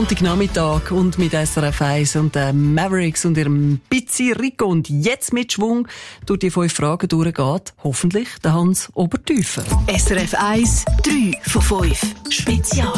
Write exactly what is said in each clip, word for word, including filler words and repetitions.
Nachmittag und mit S R F eins und den Mavericks und ihrem Pizzi Rico und jetzt mit Schwung durch die fünf Fragen durchgeht, hoffentlich der Hans Obertüfer. S R F eins, drei von fünf. Spezial.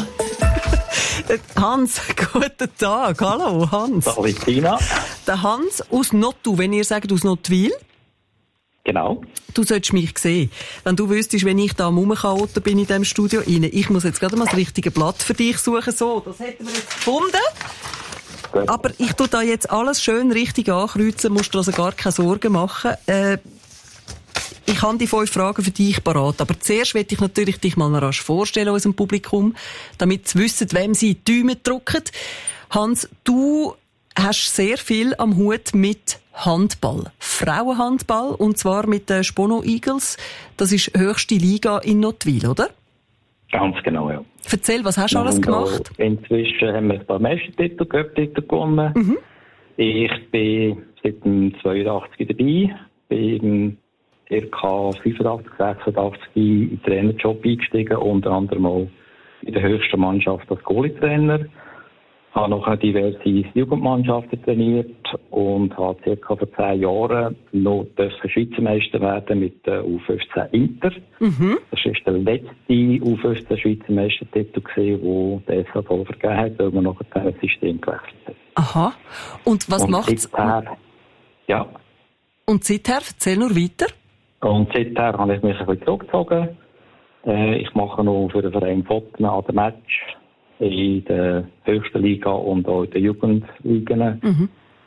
Hans, guten Tag. Hallo, Hans. Hallo, Tina. Der Hans aus Nottu, wenn ihr sagt aus Nottwil. Genau. Du solltest mich sehen. Wenn du wüsstest, wenn ich da am Rumkauten bin in diesem Studio rein. Ich muss jetzt gerade mal das richtige Blatt für dich suchen. So, das hätten wir jetzt gefunden. Gut. Aber ich tue da jetzt alles schön richtig ankreuzen, musst du also gar keine Sorgen machen. Äh, ich habe die fünf Fragen für dich parat. Aber zuerst möchte ich natürlich dich mal noch rasch vorstellen unserem Publikum, damit sie wissen, wem sie die Däume drücken. Hans, du hast sehr viel am Hut mit Handball. Frauenhandball, und zwar mit den Spono Eagles. Das ist höchste Liga in Nottwil, oder? Ganz genau, ja. Erzähl, was hast du alles gemacht? Inzwischen haben wir ein paar Meistertitel, Cup-Titel gewonnen. Mhm. Ich bin seit dem zweiundachtzig dabei, bin ca. fünfundachtzig, sechsundachtzig in den Trainerjob eingestiegen, unter anderem auch in der höchsten Mannschaft als Goalie-Trainer. Ich habe noch diverse Jugendmannschaften trainiert und habe ca. vor zehn Jahren noch Schweizer Meister werden mit der U fünfzehn Inter. Mhm. Das war der letzte U fünfzehn Schweizer Meistertitel, den der S H V vergeben hat, weil man noch ein System gewechselt hat. Aha. Und was und macht's? Seither, ja. Und seither? Erzähl nur weiter. Und seither habe ich mich ein bisschen zurückgezogen. Äh, ich mache noch für den Verein Fotos an den Match in der höchsten Liga und auch in den Jugendligen. Mhm.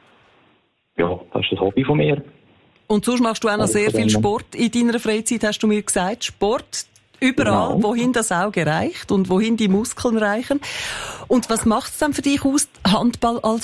Ja, das ist das Hobby von mir. Und sonst machst du auch noch sehr viel Sport in deiner Freizeit, hast du mir gesagt. Sport überall, genau. Wohin das Auge reicht und wohin die Muskeln reichen. Und was macht es dann für dich aus, Handball als